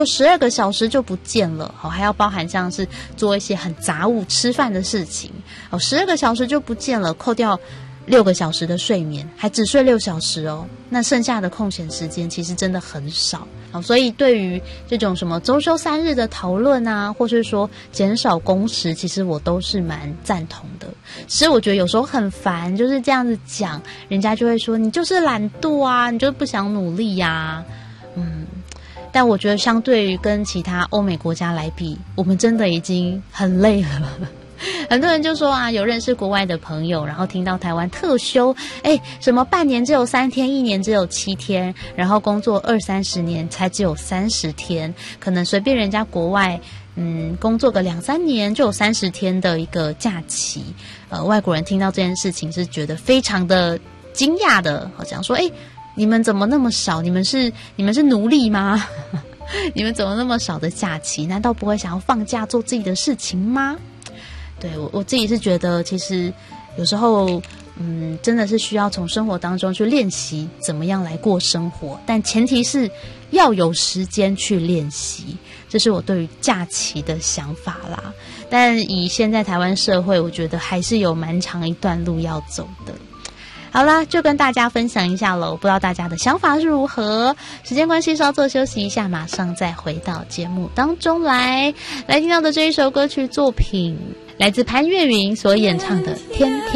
12个小时就不见了，还要包含像是做一些很杂物吃饭的事情，12个小时就不见了，扣掉6个小时的睡眠，还只睡6小时哦，那剩下的空闲时间其实真的很少。所以对于这种什么周休3日的讨论啊，或是说减少工时，其实我都是蛮赞同的。其实我觉得有时候很烦，就是这样子讲，人家就会说你就是懒惰啊，你就是不想努力呀。但我觉得相对于跟其他欧美国家来比，我们真的已经很累了。很多人就说啊，有认识国外的朋友，然后听到台湾特休，什么半年只有3天，1年只有7天，然后工作20-30年才只有30天，可能随便人家国外工作个2-3年就有30天的一个假期。外国人听到这件事情是觉得非常的惊讶的，好像说你们怎么那么少？你们是奴隶吗？你们怎么那么少的假期？难道不会想要放假做自己的事情吗？对，我自己是觉得，其实有时候，真的是需要从生活当中去练习怎么样来过生活，但前提是要有时间去练习。这是我对于假期的想法啦。但以现在台湾社会，我觉得还是有蛮长一段路要走的。好啦，就跟大家分享一下咯，不知道大家的想法是如何。时间关系，稍作休息一下，马上再回到节目当中来听到的这一首歌曲作品，来自潘越云所演唱的《天天》。